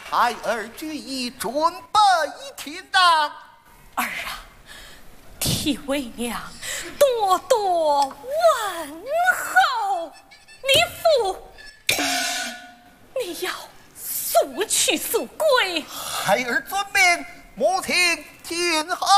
孩儿举意准备听当。 儿啊，替为娘多多问候。你父，你要速去速归。 孩儿遵命，母亲听候。